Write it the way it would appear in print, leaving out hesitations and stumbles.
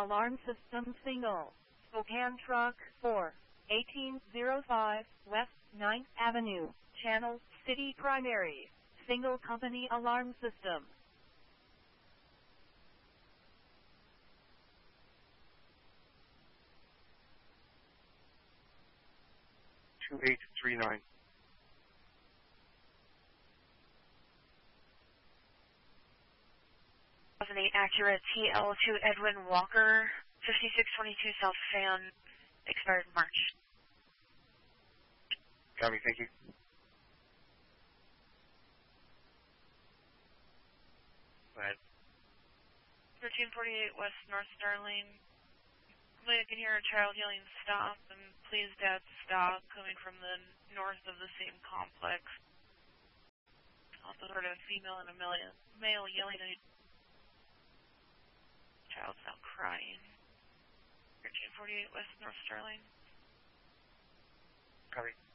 Alarm system single. Spokane truck 4. 1805 West 9th Avenue. Channel City Primary. Single company alarm system. 2839. Accurate TL2 Edwin Walker, 5622 South Fan, expired March. Copy, thank you. Go ahead. 1348 West North Starling. I can hear a child yelling stop, and please dad stop, coming from the north of the same complex. Also heard a female and a male yelling at a child's now crying. 1348 West North Starling. Copy.